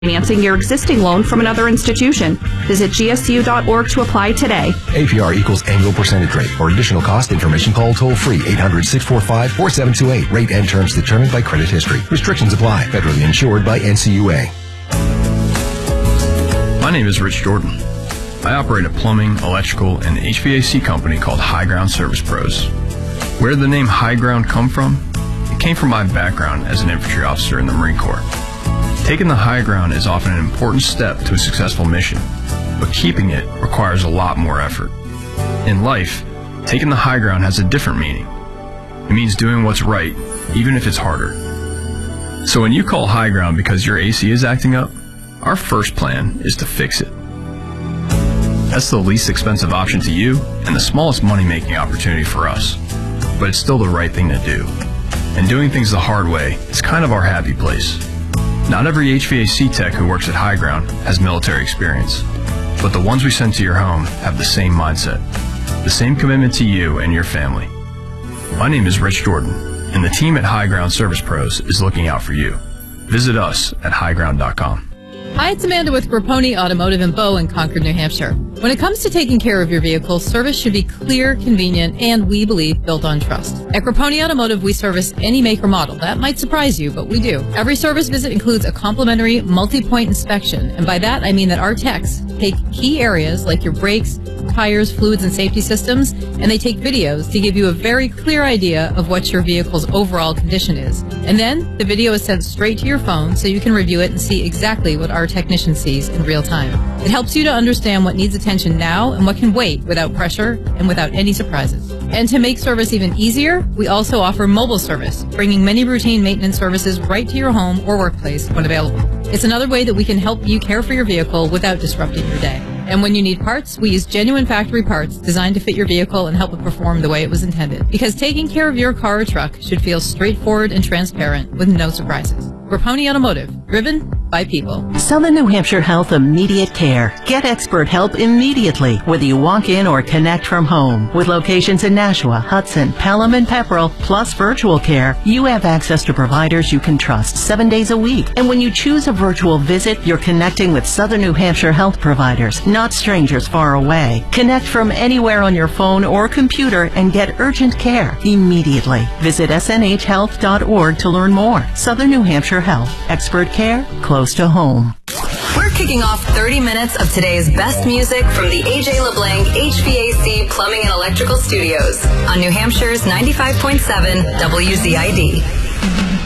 Financing your existing loan from another institution. Visit gsu.org to apply today. APR equals annual percentage rate. For additional cost information, call toll free 800-645-4728. Rate and terms determined by credit history. Restrictions apply. Federally insured by NCUA. My name is Rich Jordan. I operate a plumbing, electrical, and HVAC company called High Ground Service Pros. Where did the name High Ground come from? It came from my background as an infantry officer in the Marine Corps. Taking the high ground is often an important step to a successful mission, but keeping it requires a lot more effort. In life, taking the high ground has a different meaning. It means doing what's right, even if it's harder. So when you call high ground because your AC is acting up, our first plan is to fix it. That's the least expensive option to you and the smallest money-making opportunity for us, but it's still the right thing to do. And doing things the hard way is kind of our happy place. Not every HVAC tech who works at High Ground has military experience, but the ones we send to your home have the same mindset, the same commitment to you and your family. My name is Rich Jordan, and the team at High Ground Service Pros is looking out for you. Visit us at highground.com. Hi, it's Amanda with Grapponi Automotive in Bow in Concord, New Hampshire. When it comes to taking care of your vehicle, service should be clear, convenient, and we believe built on trust. At Grapponi Automotive, we service any make or model. That might surprise you, but we do. Every service visit includes a complimentary multi-point inspection, and by that I mean that our techs take key areas like your brakes, tires, fluids, and safety systems, and they take videos to give you a very clear idea of what your vehicle's overall condition is. And then the video is sent straight to your phone so you can review it and see exactly what our technician sees in real time. It helps you to understand what needs attention now and what can wait without pressure and without any surprises. And to make service even easier, we also offer mobile service, bringing many routine maintenance services right to your home or workplace when available. It's another way that we can help you care for your vehicle without disrupting your day. And when you need parts, we use genuine factory parts designed to fit your vehicle and help it perform the way it was intended. Because taking care of your car or truck should feel straightforward and transparent with no surprises. Grapponi Automotive, driven by people. Southern New Hampshire Health Immediate Care. Get expert help immediately, whether you walk in or connect from home. With locations in Nashua, Hudson, Pelham, and Pepperell, plus virtual care, you have access to providers you can trust 7 days a week. And when you choose a virtual visit, you're connecting with Southern New Hampshire health providers, not strangers far away. Connect from anywhere on your phone or computer and get urgent care immediately. Visit snhealth.org to learn more. Southern New Hampshire Health. Expert care close to home. We're kicking off 30 minutes of today's best music from the A.J. LeBlanc HVAC Plumbing and Electrical Studios on New Hampshire's 95.7 WZID.